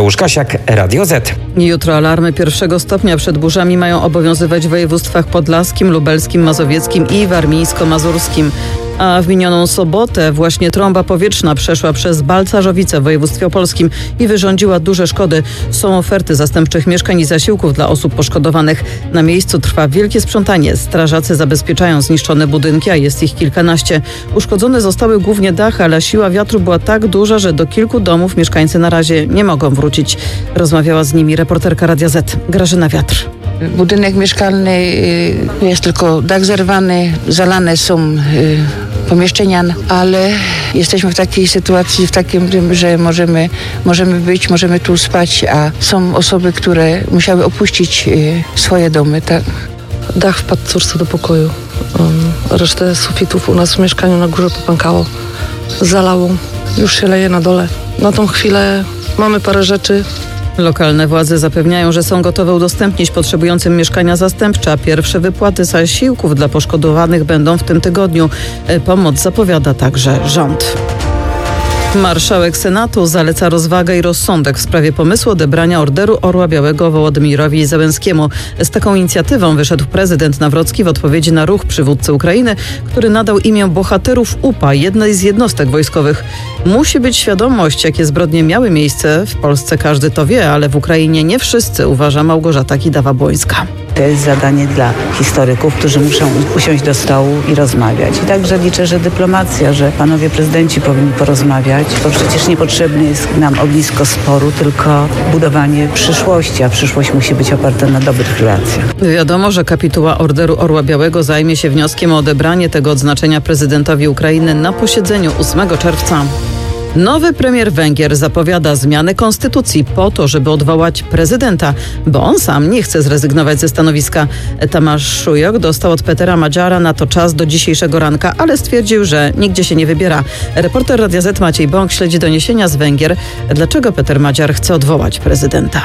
Mateusz Kasiak, Radio Z. Jutro alarmy pierwszego stopnia przed burzami mają obowiązywać w województwach podlaskim, lubelskim, mazowieckim i warmińsko-mazurskim. A w minioną sobotę właśnie trąba powietrzna przeszła przez Balcarzowice w województwie opolskim i wyrządziła duże szkody. Są oferty zastępczych mieszkań i zasiłków dla osób poszkodowanych. Na miejscu trwa wielkie sprzątanie. Strażacy zabezpieczają zniszczone budynki, a jest ich kilkanaście. Uszkodzone zostały głównie dachy, ale siła wiatru była tak duża, że do kilku domów mieszkańcy na razie nie mogą wrócić. Rozmawiała z nimi reporterka Radia Z, Grażyna Wiatr. Budynek mieszkalny, jest tylko dach zerwany, zalane są pomieszczenia, ale jesteśmy w takiej sytuacji, że możemy tu spać, a są osoby, które musiały opuścić swoje domy. Tak. Dach wpadł córce do pokoju. Resztę sufitów u nas w mieszkaniu na górze popękało. Zalało. Już się leje na dole. Na tą chwilę mamy parę rzeczy. Lokalne władze zapewniają, że są gotowe udostępnić potrzebującym mieszkania zastępcze, a pierwsze wypłaty zasiłków dla poszkodowanych będą w tym tygodniu. Pomoc zapowiada także rząd. Marszałek Senatu zaleca rozwagę i rozsądek w sprawie pomysłu odebrania Orderu Orła Białego Wołodymyrowi Zełenskiemu. Z taką inicjatywą wyszedł prezydent Nawrocki w odpowiedzi na ruch przywódcy Ukrainy, który nadał imię bohaterów UPA, jednej z jednostek wojskowych. Musi być świadomość, jakie zbrodnie miały miejsce. W Polsce każdy to wie, ale w Ukrainie nie wszyscy, uważa Małgorzata Kidawa-Błońska. To jest zadanie dla historyków, którzy muszą usiąść do stołu i rozmawiać. I także liczę, że dyplomacja, że panowie prezydenci powinni porozmawiać, bo przecież niepotrzebne jest nam ognisko sporu, tylko budowanie przyszłości, a przyszłość musi być oparta na dobrych relacjach. Wiadomo, że kapituła Orderu Orła Białego zajmie się wnioskiem o odebranie tego odznaczenia prezydentowi Ukrainy na posiedzeniu 8 czerwca. Nowy premier Węgier zapowiada zmianę konstytucji po to, żeby odwołać prezydenta, bo on sam nie chce zrezygnować ze stanowiska. Tomasz Szujok dostał od Petera Magyara na to czas do dzisiejszego ranka, ale stwierdził, że nigdzie się nie wybiera. Reporter Radia Z Maciej Bąk śledzi doniesienia z Węgier. Dlaczego Peter Magyar chce odwołać prezydenta?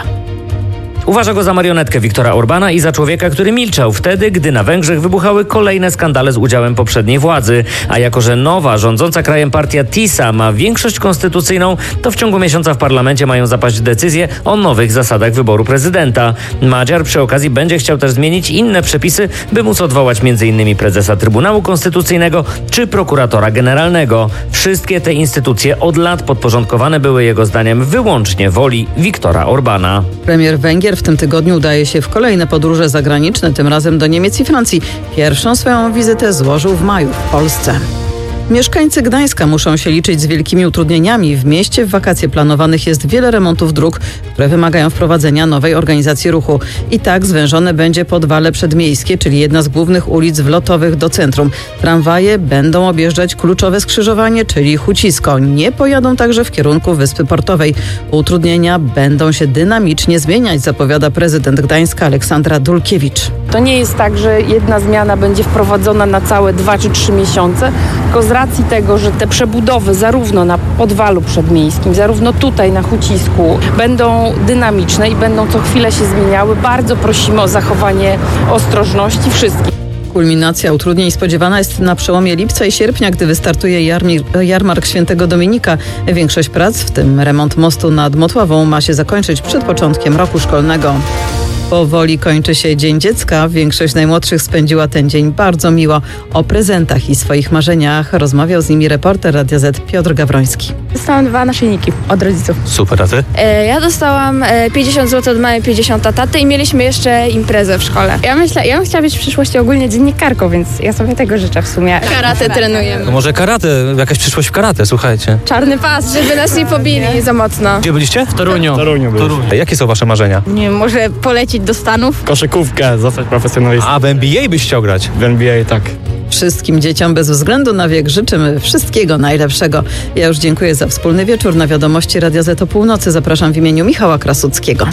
Uważa go za marionetkę Viktora Orbana i za człowieka, który milczał wtedy, gdy na Węgrzech wybuchały kolejne skandale z udziałem poprzedniej władzy. A jako że nowa, rządząca krajem partia TISA ma większość konstytucyjną, to w ciągu miesiąca w parlamencie mają zapaść decyzje o nowych zasadach wyboru prezydenta. Magyar przy okazji będzie chciał też zmienić inne przepisy, by móc odwołać m.in. prezesa Trybunału Konstytucyjnego czy prokuratora generalnego. Wszystkie te instytucje od lat podporządkowane były jego zdaniem wyłącznie woli Viktora Orbana. Premier Węgier w tym tygodniu udaje się w kolejne podróże zagraniczne, tym razem do Niemiec i Francji. Pierwszą swoją wizytę złożył w maju w Polsce. Mieszkańcy Gdańska muszą się liczyć z wielkimi utrudnieniami. W mieście w wakacje planowanych jest wiele remontów dróg, które wymagają wprowadzenia nowej organizacji ruchu. I tak zwężone będzie Podwale Przedmiejskie, czyli jedna z głównych ulic wlotowych do centrum. Tramwaje będą objeżdżać kluczowe skrzyżowanie, czyli Hucisko. Nie pojadą także w kierunku Wyspy Portowej. Utrudnienia będą się dynamicznie zmieniać, zapowiada prezydent Gdańska Aleksandra Dulkiewicz. To nie jest tak, że jedna zmiana będzie wprowadzona na całe 2 czy 3 miesiące, tylko z racji tego, że te przebudowy zarówno na Podwalu Przedmiejskim, zarówno tutaj na Hucisku będą dynamiczne i będą co chwilę się zmieniały, bardzo prosimy o zachowanie ostrożności wszystkich. Kulminacja utrudnień spodziewana jest na przełomie lipca i sierpnia, gdy wystartuje jarmark Świętego Dominika. Większość prac, w tym remont mostu nad Motławą, ma się zakończyć przed początkiem roku szkolnego. Powoli kończy się Dzień Dziecka. Większość najmłodszych spędziła ten dzień bardzo miło. O prezentach i swoich marzeniach rozmawiał z nimi reporter Radia Z Piotr Gawroński. Dostałam 2 naszyjniki od rodziców. Super, a ty? Ja dostałam 50 zł od mamy, 50 od taty i mieliśmy jeszcze imprezę w szkole. Ja bym chciała być w przyszłości ogólnie dziennikarką, więc ja sobie tego życzę w sumie. Karate trenujemy. No może karate, jakaś przyszłość w karate, słuchajcie. Czarny pas, żeby nas nie pobili za mocno. Gdzie byliście? W Toruniu. Jakie są wasze marzenia? Nie wiem, może polecieć do Stanów. Koszykówkę, zostać profesjonalistą. A w NBA byś chciał grać? W NBA, tak. Wszystkim dzieciom bez względu na wiek życzymy wszystkiego najlepszego. Ja już dziękuję za wspólny wieczór. Na wiadomości Radia Z o północy zapraszam w imieniu Michała Krasuckiego.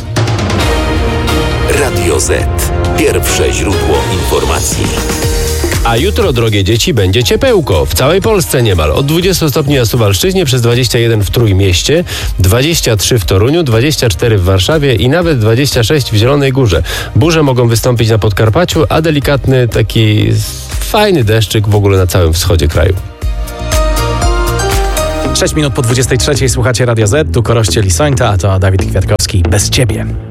Radio Z. Pierwsze źródło informacji. A jutro, drogie dzieci, będzie ciepełko. W całej Polsce niemal. Od 20 stopni na Suwalszczyźnie, przez 21 w Trójmieście, 23 w Toruniu, 24 w Warszawie i nawet 26 w Zielonej Górze. Burze mogą wystąpić na Podkarpaciu, a delikatny, taki fajny deszczyk w ogóle na całym wschodzie kraju. 6 minut po 23 słuchacie Radio Z, tu Korościel i Sońta, a to Dawid Kwiatkowski, Bez Ciebie.